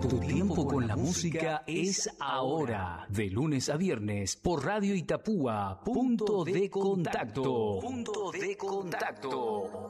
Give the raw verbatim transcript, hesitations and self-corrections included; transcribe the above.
Tu tiempo con la música es ahora. De lunes a viernes por Radio Itapúa. Punto de contacto. Punto de contacto.